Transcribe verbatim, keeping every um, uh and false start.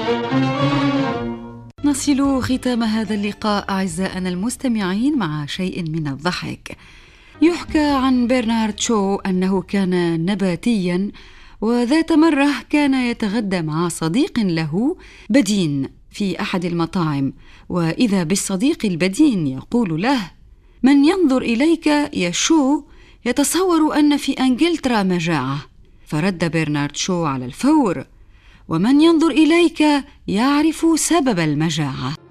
نصل ختام هذا اللقاء أعزائنا المستمعين مع شيء من الضحك. يحكى عن برنارد شو أنه كان نباتياً، وذات مرة كان يتغدى مع صديق له بدين في أحد المطاعم، وإذا بالصديق البدين يقول له: من ينظر إليك يا شو يتصور أن في إنجلترا مجاعة. فرد برنارد شو على الفور: ومن ينظر إليك يعرف سبب المجاعة.